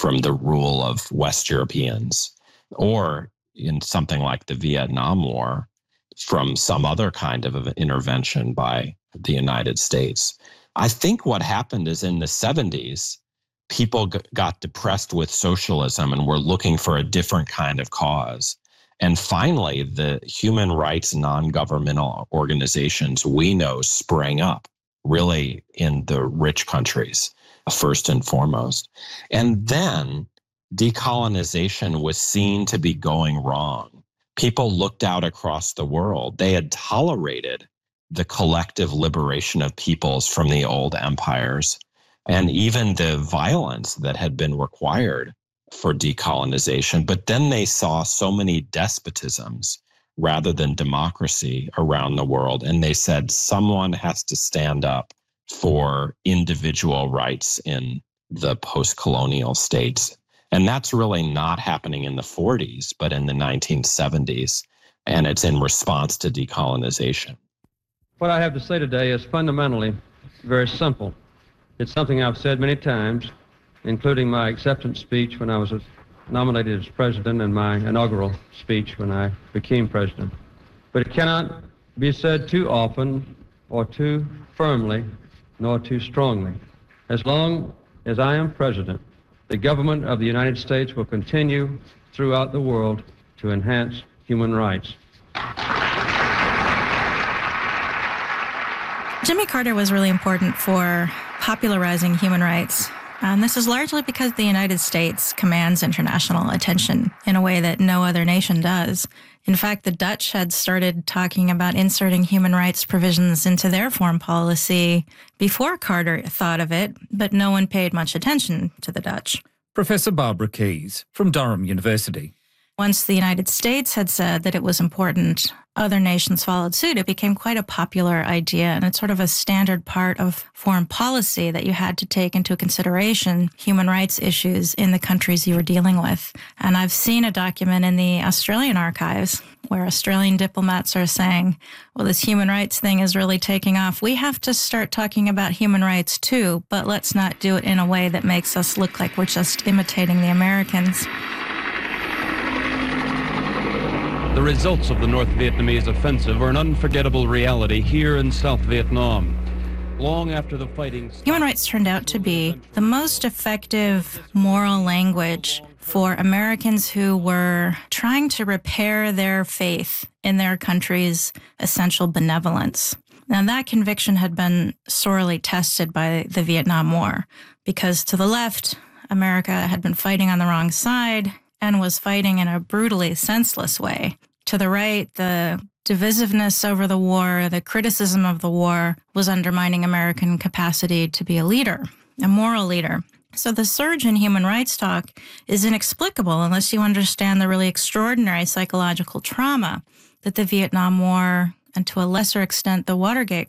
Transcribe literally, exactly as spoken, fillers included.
from the rule of West Europeans, or in something like the Vietnam War, from some other kind of intervention by the United States. I think what happened is in the seventies, people g- got depressed with socialism and were looking for a different kind of cause. And finally, the human rights non-governmental organizations we know sprang up, really in the rich countries, first and foremost. And then decolonization was seen to be going wrong. People looked out across the world. They had tolerated the collective liberation of peoples from the old empires, and even the violence that had been required for decolonization. But then they saw so many despotisms rather than democracy around the world. And they said, someone has to stand up for individual rights in the post-colonial states. And that's really not happening in the forties, but in the nineteen seventies. And it's in response to decolonization. What I have to say today is fundamentally very simple. It's something I've said many times, including my acceptance speech when I was nominated as president and my inaugural speech when I became president. But it cannot be said too often or too firmly nor too strongly. As long as I am president, the government of the United States will continue throughout the world to enhance human rights. Jimmy Carter was really important for popularizing human rights. And this is largely because the United States commands international attention in a way that no other nation does. In fact, the Dutch had started talking about inserting human rights provisions into their foreign policy before Carter thought of it, but no one paid much attention to the Dutch. Professor Barbara Keyes from Durham University. Once the United States had said that it was important, other nations followed suit. It became quite a popular idea, and it's sort of a standard part of foreign policy that you had to take into consideration human rights issues in the countries you were dealing with. And I've seen a document in the Australian archives where Australian diplomats are saying, well, this human rights thing is really taking off. We have to start talking about human rights too, but let's not do it in a way that makes us look like we're just imitating the Americans. The results of the North Vietnamese offensive are an unforgettable reality here in South Vietnam. Long after the fighting... Human rights turned out to be the most effective moral language for Americans who were trying to repair their faith in their country's essential benevolence. Now, that conviction had been sorely tested by the Vietnam War, because to the left, America had been fighting on the wrong side and was fighting in a brutally senseless way. To the right, the divisiveness over the war, the criticism of the war was undermining American capacity to be a leader, a moral leader. So the surge in human rights talk is inexplicable unless you understand the really extraordinary psychological trauma that the Vietnam War and to a lesser extent the Watergate